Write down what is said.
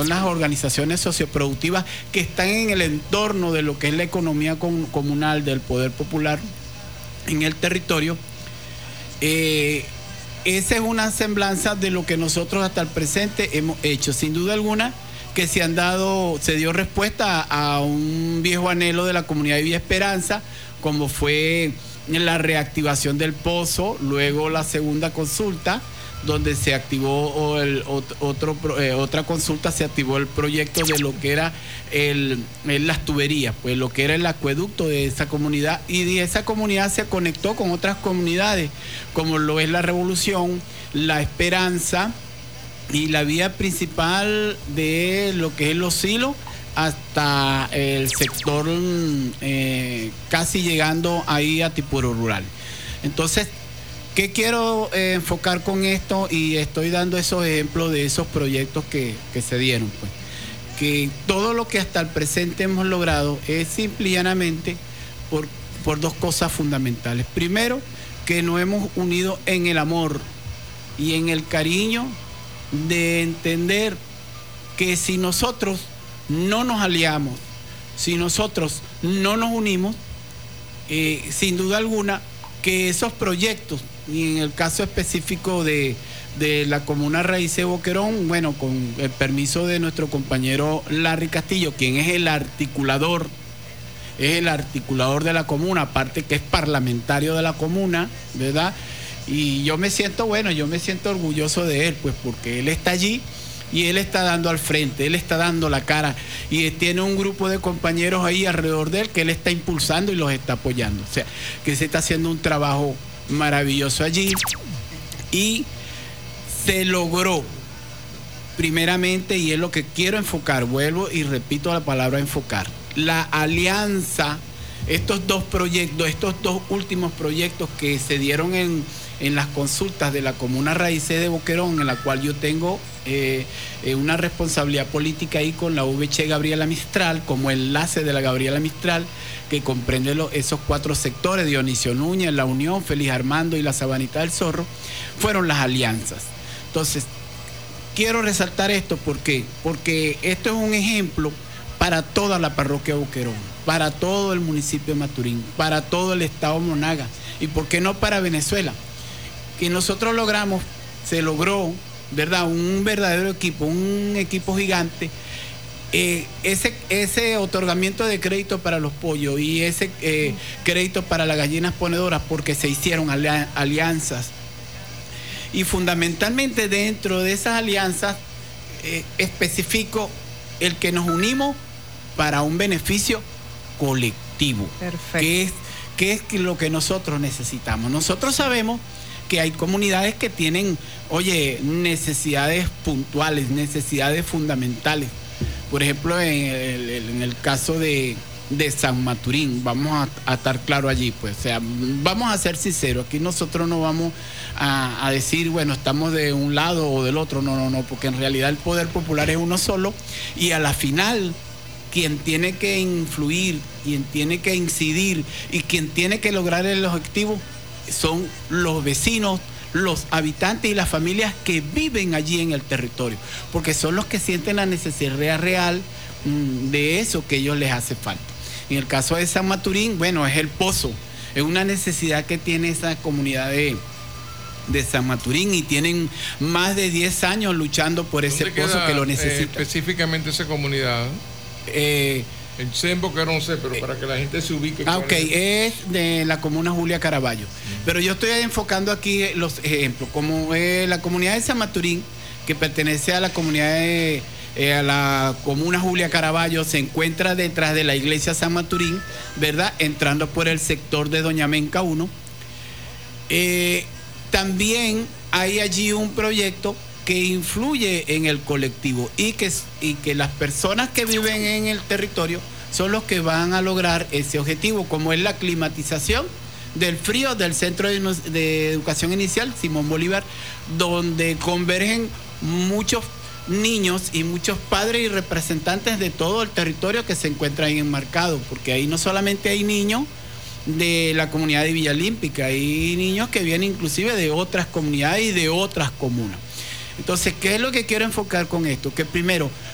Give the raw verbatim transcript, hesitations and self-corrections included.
son las organizaciones socioproductivas que están en el entorno de lo que es la economía com- comunal del poder popular en el territorio. Eh, esa es una semblanza de lo que nosotros hasta el presente hemos hecho. Sin duda alguna que se han dado, se dio respuesta a, a un viejo anhelo de la comunidad de Villa Esperanza, como fue la reactivación del pozo, luego la segunda consulta, donde se activó el otro, eh, otra consulta, se activó el proyecto de lo que era el, el, las tuberías, pues lo que era el acueducto de esa comunidad, y de esa comunidad se conectó con otras comunidades, como lo es La Revolución, La Esperanza y la vía principal de lo que es Los Silos, hasta el sector eh, casi llegando ahí a Tipuro Rural. Entonces, ¿qué quiero eh, enfocar con esto? Y estoy dando esos ejemplos de esos proyectos que, que se dieron, pues. Que todo lo que hasta el presente hemos logrado es simple y llanamente por, por dos cosas fundamentales. Primero, que nos hemos unido en el amor y en el cariño de entender que si nosotros no nos aliamos, si nosotros no nos unimos, eh, sin duda alguna que esos proyectos, y en el caso específico de, de la comuna Raíces de Boquerón, bueno, con el permiso de nuestro compañero Larry Castillo, quien es el articulador, es el articulador de la comuna, aparte que es parlamentario de la comuna, ¿verdad? Y yo me siento, bueno, yo me siento orgulloso de él, pues porque él está allí y él está dando al frente, él está dando la cara y tiene un grupo de compañeros ahí alrededor de él que él está impulsando y los está apoyando. O sea, que se está haciendo un trabajo maravilloso allí y se logró primeramente, y es lo que quiero enfocar, vuelvo y repito la palabra enfocar, la alianza, estos dos proyectos, estos dos últimos proyectos que se dieron en, en las consultas de la comuna Raíces de Boquerón, en la cual yo tengo eh, eh, una responsabilidad política ahí con la V C Gabriela Mistral, como enlace de la Gabriela Mistral, que comprende lo, esos cuatro sectores, Dionisio Núñez, La Unión, Félix Armando y la Sabanita del Zorro, fueron las alianzas. Entonces, quiero resaltar esto, ¿por qué? Porque esto es un ejemplo para toda la parroquia de Boquerón, para todo el municipio de Maturín, para todo el estado Monagas, y por qué no para Venezuela. Que nosotros logramos, se logró, ¿verdad? Un verdadero equipo, un equipo gigante. Eh, ese, ese otorgamiento de crédito para los pollos y ese eh, crédito para las gallinas ponedoras, porque se hicieron ali- alianzas. Y fundamentalmente dentro de esas alianzas eh, especifico el que nos unimos para un beneficio colectivo. Perfecto. Que es, que es lo que nosotros necesitamos. Nosotros sabemos que hay comunidades que tienen, oye, necesidades puntuales, necesidades fundamentales. Por ejemplo, en el, en el caso de, de San Maturín, vamos a, a estar claro allí, pues, o sea, vamos a ser sinceros, aquí nosotros no vamos a, a decir, bueno, estamos de un lado o del otro, no, no, no, porque en realidad el poder popular es uno solo y a la final quien tiene que influir, quien tiene que incidir y quien tiene que lograr el objetivo son los vecinos, los habitantes y las familias que viven allí en el territorio, porque son los que sienten la necesidad real mmm, de eso que a ellos les hace falta. En el caso de San Maturín, bueno, es el pozo, es una necesidad que tiene esa comunidad de, de San Maturín y tienen más de diez años luchando por ese pozo que lo necesita. Eh, específicamente esa comunidad. Eh, El sé en Boquerón sé, pero para que la gente se ubique. Ah, ok, es de la comuna Julia Caraballo. Mm. Pero yo estoy enfocando aquí los ejemplos, como eh, la comunidad de San Maturín, que pertenece a la comunidad de, eh, a la comuna Julia Caraballo, se encuentra detrás de la iglesia San Maturín, ¿verdad? Entrando por el sector de Doña Menca uno. Eh, también hay allí un proyecto que influye en el colectivo y que, y que las personas que viven en el territorio son los que van a lograr ese objetivo, como es la climatización del frío del Centro de, de Educación Inicial Simón Bolívar, donde convergen muchos niños y muchos padres y representantes de todo el territorio que se encuentran ahí enmarcados, porque ahí no solamente hay niños de la comunidad de Villa Olímpica, hay niños que vienen inclusive de otras comunidades y de otras comunas. Entonces, ¿qué es lo que quiero enfocar con esto? Que primero,